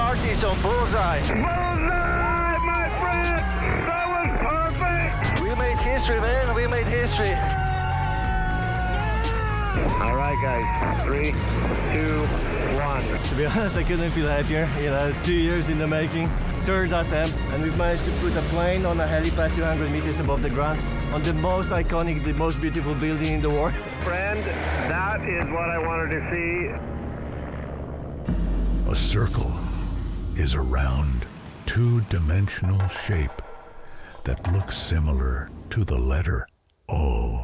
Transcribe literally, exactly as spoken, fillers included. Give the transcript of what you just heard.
Sharkies on bullseye. Bullseye, my friend! That was perfect! We made history, man. We made history. All right, guys. Three, two, one. To be honest, I couldn't feel happier. You know, two years in the making, third attempt, and we've managed to put a plane on a helipad two hundred meters above the ground on the most iconic, the most beautiful building in the world. Friend, that is what I wanted to see. A circle is a round, two-dimensional shape that looks similar to the letter O.